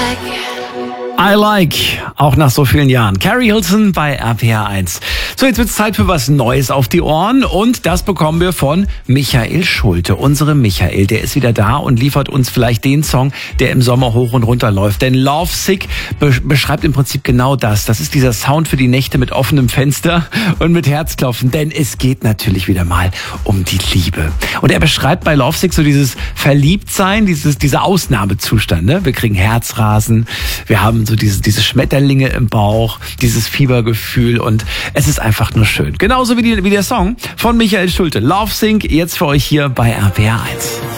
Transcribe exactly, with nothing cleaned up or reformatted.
I like, auch nach so vielen Jahren. Carrie Hilson bei R P R eins. So, jetzt wird es Zeit für was Neues auf die Ohren und das bekommen wir von Michael Schulte. Unsere Michael, der ist wieder da und liefert uns vielleicht den Song, der im Sommer hoch und runter läuft. Denn Love Sick be- beschreibt im Prinzip genau das. Das ist dieser Sound für die Nächte mit offenem Fenster und mit Herzklopfen. Denn es geht natürlich wieder mal um die Liebe. Und er beschreibt bei Love Sick so dieses Verliebtsein, dieses, dieser Ausnahmezustand. Ne? Wir kriegen Herzrasen, wir haben so diese, diese Schmetterlinge im Bauch, dieses Fiebergefühl und es ist einfach nur schön. Genauso wie, die, wie der Song von Michael Schulte. Love Sync, jetzt für euch hier bei R P R eins.